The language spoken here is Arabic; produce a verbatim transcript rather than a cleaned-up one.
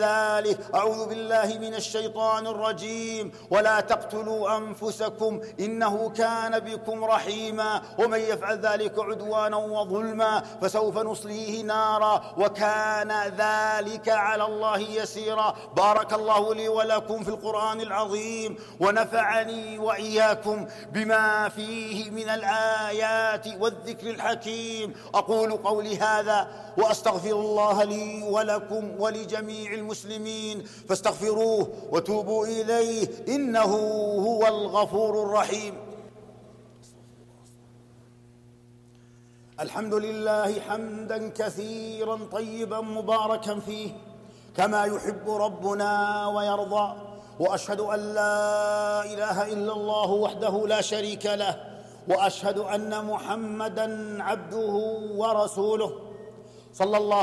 ذلك أعوذ بالله من الشيطان الرجيم ولا تقتلوا أنفسكم إنه كان بكم رحيما ومن يفعل ذلك عدوانا وظلما فسوف نصليه نارا وكان ذلك على الله يسيرا. بارك الله لي ولكم في القرآن العظيم ونفعني وإياكم بما فيه من الآيات والذكر الحكيم. أقول قولي هذا وأستغفر الله لي ولكم ولجميع المسلمين فاستغفروه وتوبوا إليه إنه هو الغفور الرحيم. الحمد لله حمدا كثيرا طيبا مباركا فيه كما يحب ربنا ويرضى، وأشهد أن لا إله إلا الله وحده لا شريك له، وأشهد أن محمدا عبده ورسوله صلى الله